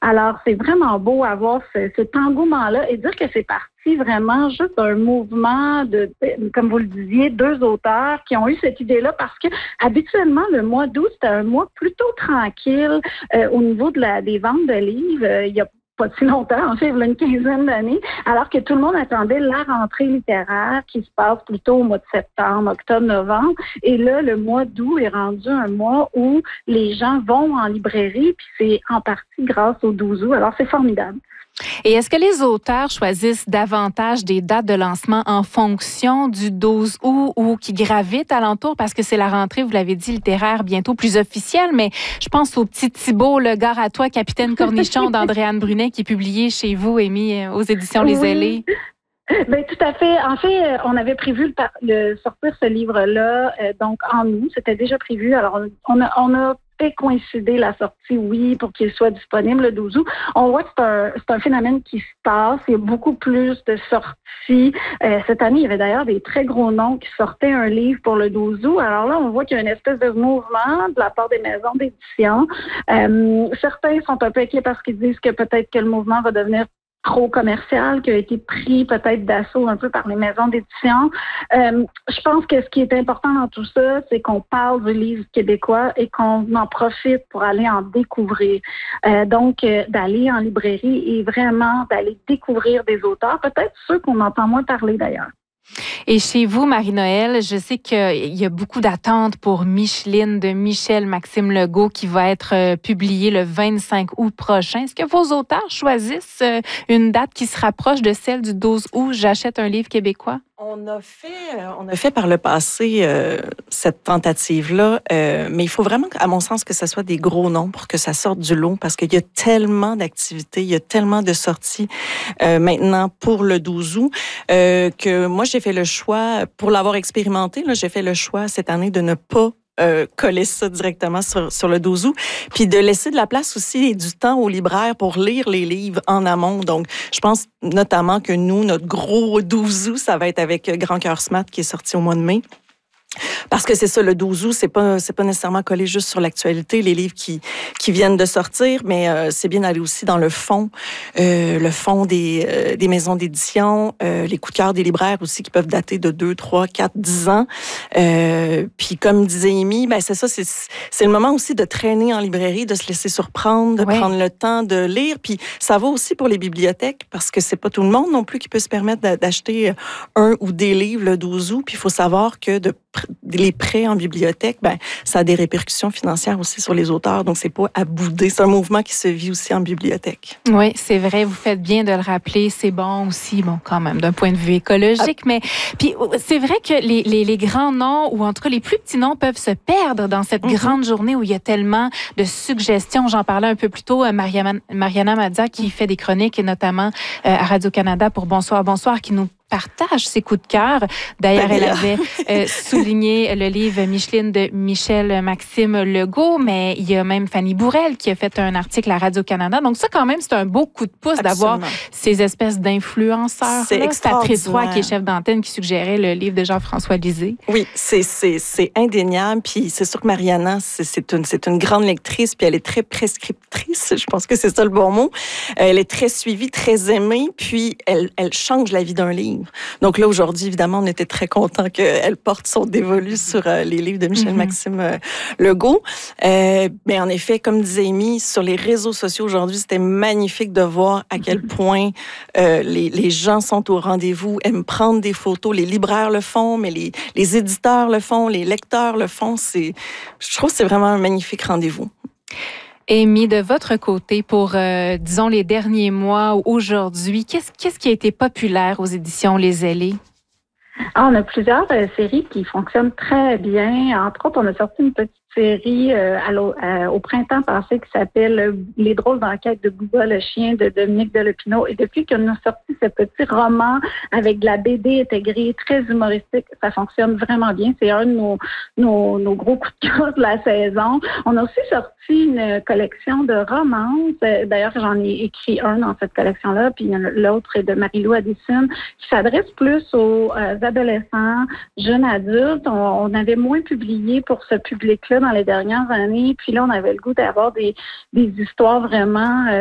Alors, c'est vraiment beau avoir cet engouement-là et dire que c'est parti vraiment juste d'un mouvement comme vous le disiez, 2 auteurs qui ont eu cette idée-là parce que habituellement, le mois d'août, c'était un mois plutôt tranquille au niveau des ventes de livres. Il y a pas si longtemps, en fait, il y a une quinzaine d'années, alors que tout le monde attendait la rentrée littéraire qui se passe plutôt au mois de septembre, octobre, novembre. Et là, le mois d'août est rendu un mois où les gens vont en librairie, puis c'est en partie grâce au 12 août. Alors, c'est formidable. Et est-ce que les auteurs choisissent davantage des dates de lancement en fonction du 12 août ou qui gravitent alentour parce que c'est la rentrée, vous l'avez dit, littéraire bientôt plus officielle, mais je pense au petit Thibault, le gare à toi, Capitaine Cornichon d'Andréane Brunet qui est publié chez vous, Amy, aux éditions Les Ailés. Ben tout à fait. En fait, on avait prévu de sortir ce livre-là, donc en août. C'était déjà prévu. Alors, on a fait coïncider la sortie, oui, pour qu'il soit disponible le 12 août. On voit que c'est un phénomène qui se passe. Il y a beaucoup plus de sorties. Cette année, il y avait d'ailleurs des très gros noms qui sortaient un livre pour le 12 août. Alors là, on voit qu'il y a une espèce de mouvement de la part des maisons d'édition. Certains sont un peu inquiets parce qu'ils disent que peut-être que le mouvement va devenir trop commercial, qui a été pris peut-être d'assaut un peu par les maisons d'édition. Je pense que ce qui est important dans tout ça, c'est qu'on parle du livre québécois et qu'on en profite pour aller en découvrir. Donc, d'aller en librairie et vraiment d'aller découvrir des auteurs, peut-être ceux qu'on entend moins parler d'ailleurs. Et chez vous, Marie-Noëlle, je sais qu'il y a beaucoup d'attentes pour Micheline de Michel-Maxime Legault qui va être publié le 25 août prochain. Est-ce que vos auteurs choisissent une date qui se rapproche de celle du 12 août? J'achète un livre québécois? On a fait par le passé cette tentative-là, mais il faut vraiment, à mon sens, que ce soit des gros noms pour que ça sorte du lot, parce qu'il y a tellement d'activités, il y a tellement de sorties maintenant pour le 12 août, que moi, j'ai fait le choix, pour l'avoir expérimenté, là, j'ai fait le choix cette année de ne pas coller ça directement sur le 12 août, puis de laisser de la place aussi et du temps aux libraires pour lire les livres en amont. Donc, je pense notamment que nous, notre gros 12 août, ça va être avec Grand Cœur Smart qui est sorti au mois de mai. Parce que c'est ça, le 12 août, c'est pas nécessairement collé juste sur l'actualité, les livres qui viennent de sortir, mais c'est bien d'aller aussi dans le fond des maisons d'édition, les coups de cœur des libraires aussi qui peuvent dater de 2, 3, 4, 10 ans. Puis comme disait Amy, ben c'est ça, c'est le moment aussi de traîner en librairie, de se laisser surprendre, de prendre le temps de lire. Puis ça va aussi pour les bibliothèques parce que c'est pas tout le monde non plus qui peut se permettre d'acheter un ou des livres le 12 août. Puis il faut savoir que les prêts en bibliothèque, ben ça a des répercussions financières aussi sur les auteurs, donc c'est pas à bouder. C'est un mouvement qui se vit aussi en bibliothèque. Oui, c'est vrai, vous faites bien de le rappeler. C'est bon aussi, bon quand même, d'un point de vue écologique, mais puis c'est vrai que les grands noms, ou en tout cas les plus petits noms, peuvent se perdre dans cette grande journée où il y a tellement de suggestions. J'en parlais un peu plus tôt, Mariana Mazza qui fait des chroniques, et notamment à Radio-Canada pour Bonsoir, Bonsoir, qui nous partage ses coups de cœur. D'ailleurs, elle avait souligné le livre Micheline de Michel-Maxime Legault, mais il y a même Fanny Bourrel qui a fait un article à Radio-Canada. Donc ça, quand même, c'est un beau coup de pouce d'avoir ces espèces d'influenceurs. C'est Patrice Roy, qui est chef d'antenne, qui suggérait le livre de Jean-François Lisée. Oui, c'est indéniable. Puis c'est sûr que Mariana, c'est une grande lectrice, puis elle est très prescriptrice. Je pense que c'est ça le bon mot. Elle est très suivie, très aimée, puis elle change la vie d'un livre. Donc là, aujourd'hui, évidemment, on était très contents qu'elle porte son dévolu sur les livres de Michel-Maxime Legault. Mais en effet, comme disait Amy, sur les réseaux sociaux aujourd'hui, c'était magnifique de voir à quel point les gens sont au rendez-vous, aiment prendre des photos. Les libraires le font, mais les éditeurs le font, les lecteurs le font. Je trouve que c'est vraiment un magnifique rendez-vous. Amy, de votre côté, pour, disons, les derniers mois ou aujourd'hui, qu'est-ce qui a été populaire aux éditions Les Ailés? On a plusieurs séries qui fonctionnent très bien. Entre autres, on a sorti une petite série au printemps passé qui s'appelle Les drôles d'enquête de Bouba le chien de Dominique Delepinot. Et depuis qu'on a sorti ce petit roman avec de la BD intégrée, très humoristique, ça fonctionne vraiment bien. C'est un de nos gros coups de cœur de la saison. On a aussi sorti une collection de romances. D'ailleurs, j'en ai écrit un dans cette collection-là, puis l'autre est de Marie-Lou Addison, qui s'adresse plus aux adolescents, jeunes adultes. On avait moins publié pour ce public-là dans les dernières années. Puis là, on avait le goût d'avoir des histoires vraiment